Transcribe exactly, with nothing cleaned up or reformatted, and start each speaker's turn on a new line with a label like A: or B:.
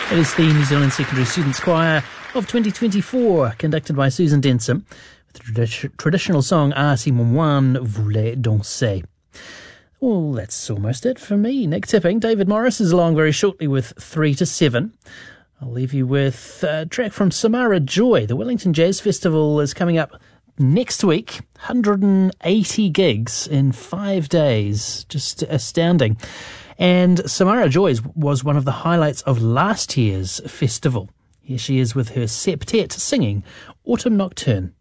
A: It is the New Zealand Secondary Students Choir of twenty twenty-four, conducted by Susan Denson, with the tradi- traditional song Ah si mon moine voulait danser. Well, that's almost it for me. Nick Tipping. David Morris is along very shortly with three to seven. I'll leave you with a track from Samara Joy. The Wellington Jazz Festival is coming up next week. one hundred eighty gigs in five days. Just astounding. And Samara Joy was one of the highlights of last year's festival. Here she is with her septet singing Autumn Nocturne.